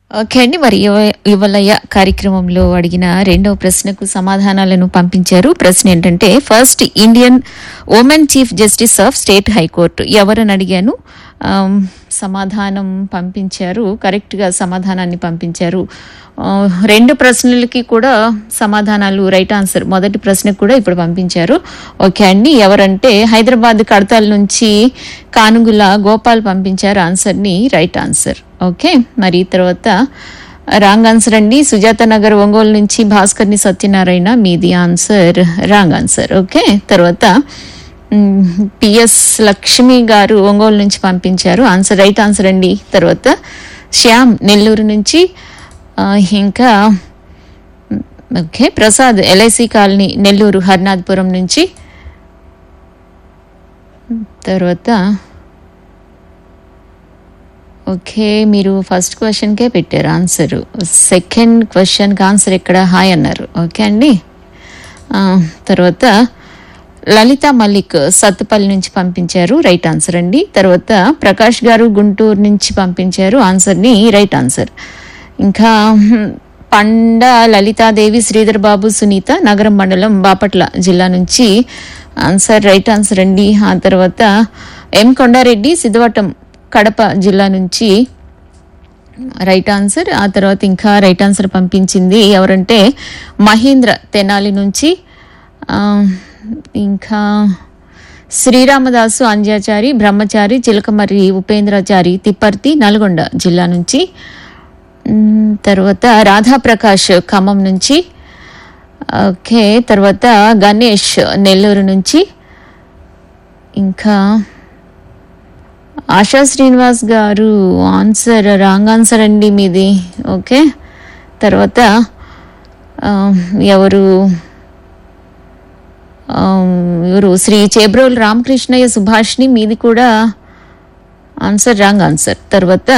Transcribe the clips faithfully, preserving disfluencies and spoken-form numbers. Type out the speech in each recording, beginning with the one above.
Okay అండి. మరి యువ యువలయ కార్యక్రమంలో అడిగిన రెండవ ప్రశ్నకు సమాధానాలను పంపించారు. ప్రశ్న ఏంటంటే, first Indian women chief justice of state high court ఎవరని అడిగాను. ఆమ్, సమాధానం పంపించారు. కరెక్ట్గా సమాధానాన్ని పంపించారు. ఆ, రెండు ప్రశ్నలకి కూడా సమాధానాలు రైట్ ఆన్సర్. మొదటి ప్రశ్నకు కూడా ఇప్పుడు పంపించారు. ఓకే అండి. ఎవరంటే హైదరాబాద్ కడతాల నుంచి కానుగుల గోపాల్ పంపించారు ఆన్సర్ని. Right answer. ఓకే. మరి తర్వాత రాంగ్ ఆన్సర్ అండి. సుజాత నగర్ ఒంగోలు నుంచి భాస్కర్ని సత్యనారాయణ, మీది ఆన్సర్ రాంగ్ ఆన్సర్. ఓకే. తర్వాత పిఎస్ లక్ష్మి గారు ఒంగోలు నుంచి పంపించారు ఆన్సర్. రైట్ ఆన్సర్ అండి. తర్వాత శ్యామ్ నెల్లూరు నుంచి, ఆ, ఇంకా okay Prasad LIC colony Nellore Harnathpuram నుంచి. తర్వాత ఓకే, మీరు ఫస్ట్ క్వశ్చన్కే పెట్టారు ఆన్సర్. సెకండ్ క్వశ్చన్కి ఆన్సర్ ఇక్కడ హాయ్ అన్నారు. ఓకే అండి. ఆ, తర్వాత లలిత మలిక్ సత్తుపల్లి నుంచి పంపించారు. రైట్ ఆన్సర్ అండి. తర్వాత ప్రకాష్ గారు గుంటూరు నుంచి పంపించారు ఆన్సర్ని. Right answer. ఇంకా పండ లలితాదేవి, శ్రీధర్ బాబు, సునీత నగరం మండలం బాపట్ల జిల్లా నుంచి ఆన్సర్. రైట్ ఆన్సర్ అండి. ఆ తర్వాత ఎం కొండారెడ్డి సిద్ధవటం కడప జిల్లా నుంచి రైట్ ఆన్సర్. ఆ తర్వాత ఇంకా రైట్ ఆన్సర్ పంపించింది ఎవరంటే మహేంద్ర తెనాలి నుంచి, ఆ, ఇంకా శ్రీరామదాసు అంజాచారి, బ్రహ్మచారి, చిలకమర్రి ఉపేంద్రచారి తిప్పర్తి నల్గొండ జిల్లా నుంచి. తర్వాత రాధాప్రకాష్ ఖమ్మం నుంచి. ఓకే. తర్వాత గణేష్ నెల్లూరు నుంచి. ఇంకా ఆశా శ్రీనివాస్ గారు ఆన్సర్ రాంగ్ ఆన్సర్ అండి మీది. ఓకే. తర్వాత ఎవరు ఎవరు శ్రీ చేబ్రోల్ రామకృష్ణయ్య సుభాష్ని, మీది కూడా ఆన్సర్ రాంగ్ ఆన్సర్. తర్వాత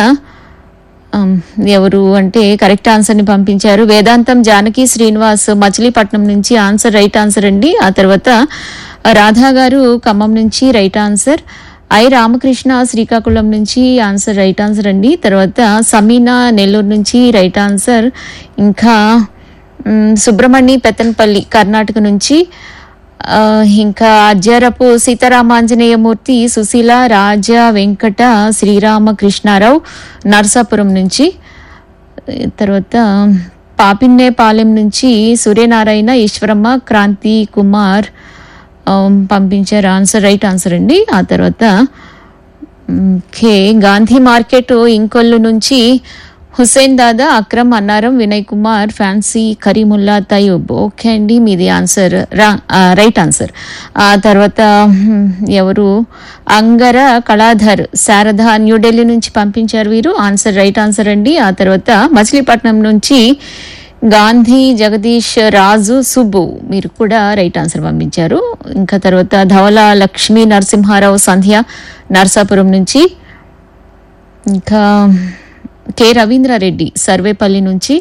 ఎవరు అంటే కరెక్ట్ ఆన్సర్ని పంపించారు వేదాంతం జానకి శ్రీనివాస్ మచిలీపట్నం నుంచి. ఆన్సర్ రైట్ ఆన్సర్ అండి. ఆ తర్వాత రాధా గారు ఖమ్మం నుంచి. Right answer. I Ramakrishna Srikakulam నుంచి. ఆన్సర్ రైట్ ఆన్సర్ అండి. తర్వాత సమీనా నెల్లూరు నుంచి. Right answer. ఇంకా సుబ్రహ్మణ్య పెత్తనపల్లి కర్ణాటక నుంచి. ఇంకా అజ్జరపు సీతారామాంజనేయమూర్తి, సుశీల, రాజా, వెంకట, శ్రీరామకృష్ణారావు నర్సాపురం నుంచి. తర్వాత పాపిన్నేపాలెం నుంచి సూర్యనారాయణ, ఈశ్వరమ్మ, క్రాంతి కుమార్ పంపించారు ఆన్సర్. రైట్ ఆన్సర్ అండి. ఆ తర్వాత కే గాంధీ మార్కెట్ ఇంకొల్లు నుంచి హుసేన్ దాదా, అక్రమ్, అన్నారం, వినయ్ కుమార్, ఫ్యాన్సీ, కరీముల్లా, తయూబ్. ఓకే అండి మీది ఆన్సర్ రా రైట్ ఆన్సర్. ఆ తర్వాత ఎవరు అంగర కళాధర్ శారద న్యూఢిల్లీ నుంచి పంపించారు వీరు. ఆన్సర్ రైట్ ఆన్సర్ అండి. ఆ తర్వాత మచిలీపట్నం నుంచి గాంధీ జగదీష్, రాజు, సుబ్బు, మీరు కూడా రైట్ ఆన్సర్ పంపించారు. ఇంకా తర్వాత ధవల లక్ష్మీ నరసింహారావు సంధ్య నర్సాపురం నుంచి. ఇంకా కె రవీంద్రారెడ్డి సర్వేపల్లి నుంచి.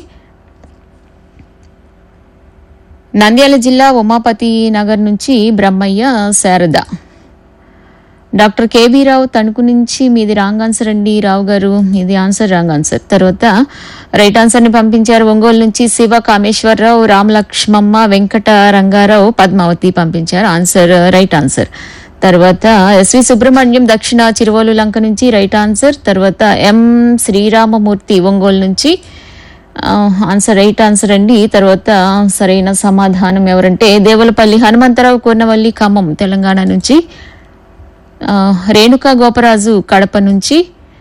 నంద్యాల జిల్లా ఉమాపతి నగర్ నుంచి బ్రహ్మయ్య, శారద. డాక్టర్ కేబీ రావు తణుకు నుంచి. మీది రాంగ్ ఆన్సర్ అండి రావు గారు, మీది ఆన్సర్ రాంగ్ ఆన్సర్. తర్వాత రైట్ ఆన్సర్ని పంపించారు ఒంగోలు నుంచి శివ, కామేశ్వరరావు, రామలక్ష్మమ్మ, వెంకట రంగారావు, పద్మావతి పంపించారు ఆన్సర్. Right answer. తర్వాత ఎస్వి సుబ్రహ్మణ్యం దక్షిణ చిరువోలు లంక నుంచి. Right answer. తర్వాత ఎం శ్రీరామమూర్తి ఒంగోలు నుంచి. ఆన్సర్ రైట్ ఆన్సర్ అండి. తర్వాత సరైన సమాధానం ఎవరంటే దేవులపల్లి హనుమంతరావు కోర్నవల్లి ఖమ్మం తెలంగాణ నుంచి. రేణుకా గోపరాజు కడప నుంచి.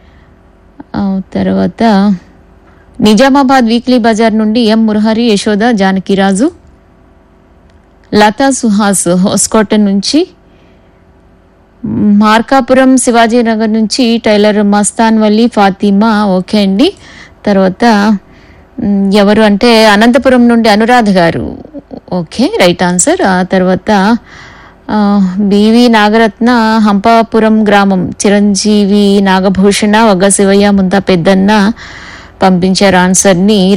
తర్వాత నిజామాబాద్ వీక్లీ బజార్ నుండి ఎం మురహరి, యశోద, జానకిరాజు, లతా సుహాస్ హోస్కోట నుంచి. మార్కాపురం శివాజీనగర్ నుంచి టైలర్ మస్తాన్ వల్లి, ఫాతిమా. ఓకే అండి. తర్వాత ఎవరు అంటే అనంతపురం నుండి అనురాధ గారు. Okay right answer. ఆ తర్వాత బివి నాగరత్న హంపాపురం గ్రామం చిరంజీవి, నాగభూషణ, వగ్గ శివయ్య, ముంతా పెద్దన్న పంపించారు ఆన్సర్ని.